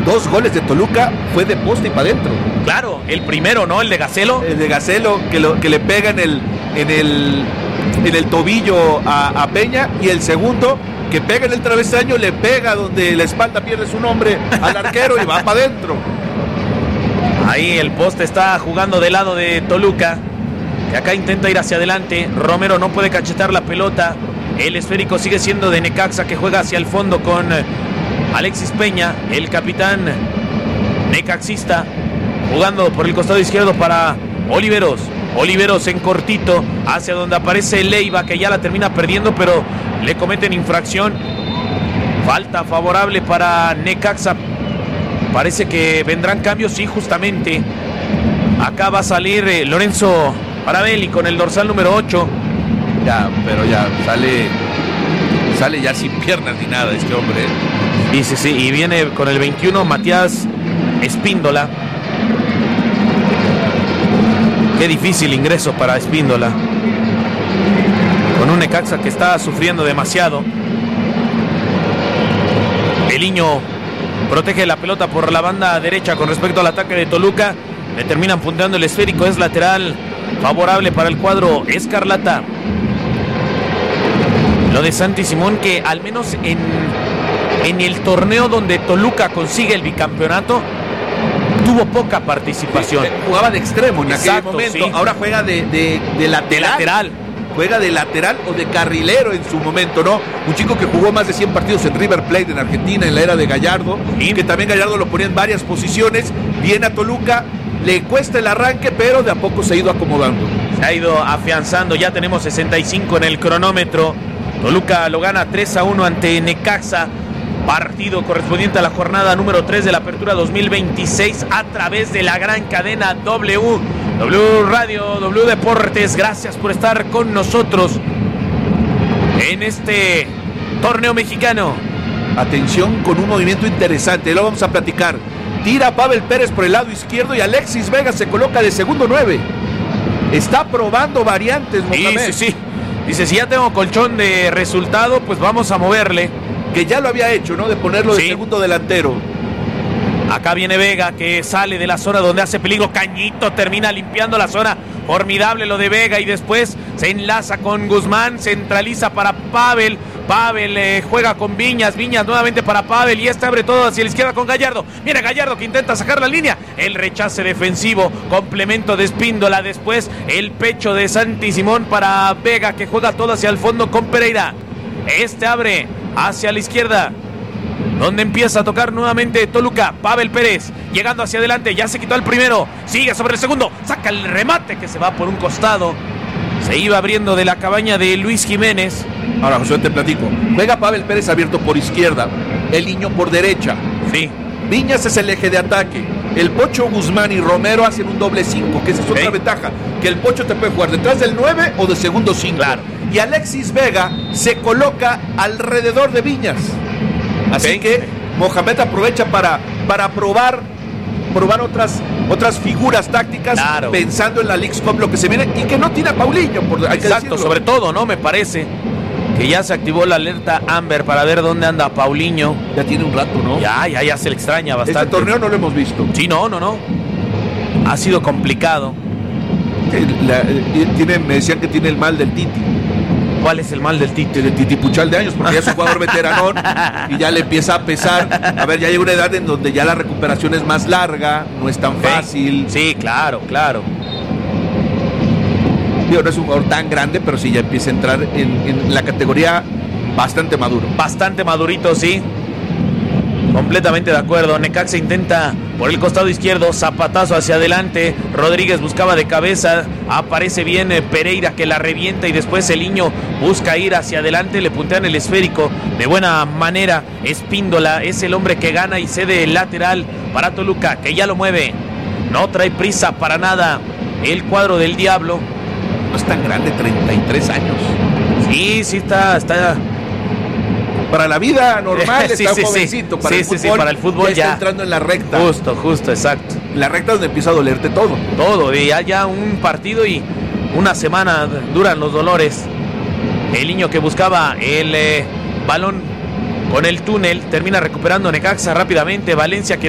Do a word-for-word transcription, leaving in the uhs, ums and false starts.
dos goles de Toluca fue de poste y para adentro. Claro, el primero, ¿no? El de Gacelo. El de Gacelo, que, lo, que le pega en el, en el, en el tobillo a, a Peña, y el segundo, que pega en el travesaño, le pega donde la espalda pierde su nombre al arquero y va para adentro. Ahí el poste está jugando del lado de Toluca, que acá intenta ir hacia adelante. Romero no puede cachetar la pelota. El esférico sigue siendo de Necaxa, que juega hacia el fondo con Alexis Peña, el capitán necaxista, jugando por el costado izquierdo para Oliveros. Oliveros en cortito hacia donde aparece Leiva, que ya la termina perdiendo, pero le cometen infracción. Falta favorable para Necaxa. Parece que vendrán cambios, sí, justamente. Acá va a salir eh, Lorenzo Parabelli con el dorsal número ocho. Ya, pero ya sale sale ya sin piernas ni nada este hombre. Sí, sí, sí, y viene con el veintiuno Matías Espíndola. Qué difícil ingreso para Espíndola, con un Necaxa que está sufriendo demasiado. Beliño protege la pelota por la banda derecha con respecto al ataque de Toluca. Le terminan punteando el esférico, es lateral favorable para el cuadro escarlata. Lo de Santi Simón, que al menos en, en el torneo donde Toluca consigue el bicampeonato, tuvo poca participación. Sí, jugaba de extremo en Exacto, aquel momento, sí. Ahora juega de, de, de lateral. De lateral. Juega de lateral o de carrilero en su momento, ¿no? Un chico que jugó más de cien partidos en River Plate en Argentina en la era de Gallardo, sí. Que también Gallardo lo ponía en varias posiciones. Viene a Toluca, le cuesta el arranque, pero de a poco se ha ido acomodando. Se ha ido afianzando, ya tenemos sesenta y cinco en el cronómetro. Toluca lo gana tres a uno ante Necaxa. Partido correspondiente a la jornada número tres de la Apertura dos mil veintiséis a través de la gran cadena W. W Radio, W Deportes. Gracias por estar con nosotros en este torneo mexicano. Atención con un movimiento interesante, lo vamos a platicar. Tira Pavel Pérez por el lado izquierdo y Alexis Vega se coloca de segundo nueve. Está probando variantes, Mohamed. Sí, sí, sí. Dice, si ya tengo colchón de resultado, pues vamos a moverle. Que ya lo había hecho, ¿no? De ponerlo de sí. segundo delantero. Acá viene Vega, que sale de la zona donde hace peligro. Cañito termina limpiando la zona. Formidable lo de Vega, y después se enlaza con Guzmán, centraliza para Pavel. Pavel eh, juega con Viñas, Viñas nuevamente para Pavel, y este abre todo hacia la izquierda con Gallardo. Viene Gallardo que intenta sacar la línea. El rechace defensivo, complemento de Espíndola. Después el pecho de Santi Simón para Vega, que juega todo hacia el fondo con Pereira. Este abre hacia la izquierda, donde empieza a tocar nuevamente Toluca. Pavel Pérez llegando hacia adelante, ya se quitó el primero, sigue sobre el segundo, saca el remate que se va por un costado. Se iba abriendo de la cabaña de Luis Jiménez. Ahora, José, te platico. Juega Pavel Pérez abierto por izquierda, el Niño por derecha. Sí. Viñas es el eje de ataque. El Pocho Guzmán y Romero hacen un doble cinco, que esa es otra sí. ventaja, que el Pocho te puede jugar detrás del nueve o de segundo cinco. Claro. Y Alexis Vega se coloca alrededor de Viñas. Así sí. que Mohamed aprovecha para, para probar, probar otras, otras figuras tácticas, claro. Pensando en la Leagues Cup, lo que se viene, y que no tiene a Paulinho. Por, hay Exacto, que sobre todo, ¿no? Me parece que ya se activó la alerta Amber para ver dónde anda Paulinho. Ya tiene un rato, ¿no? Ya, ya, ya se le extraña bastante. Este torneo no lo hemos visto. Sí, no, no, no. Ha sido complicado. La, tiene, me decían que tiene el mal del Titi. ¿Cuál es el mal del Titi? El titipuchal de años, porque ya es un jugador veteranón y ya le empieza a pesar. A ver, ya llega una edad en donde ya la recuperación es más larga, no es tan fácil. Sí, claro, claro. Digo, no es un jugador tan grande, pero sí ya empieza a entrar en, en la categoría bastante maduro. Bastante madurito, sí. Completamente de acuerdo. Necaxa intenta por el costado izquierdo, zapatazo hacia adelante. Rodríguez buscaba de cabeza, aparece bien Pereira que la revienta, y después el Niño busca ir hacia adelante, le puntean el esférico de buena manera. Espíndola es el hombre que gana y cede el lateral para Toluca, que ya lo mueve. No trae prisa para nada el cuadro del Diablo. No es tan grande, treinta y tres años. Sí, sí está... está... Para la vida normal sí, está sí, jovencito, sí. para, Sí, el sí, fútbol, sí, para el fútbol ya, ya está entrando en la recta. Justo, justo, exacto. La recta donde empieza a dolerte todo. Todo, y ya, ya un partido y una semana duran los dolores. El Niño que buscaba el eh, balón con el túnel termina recuperando Necaxa rápidamente. Valencia que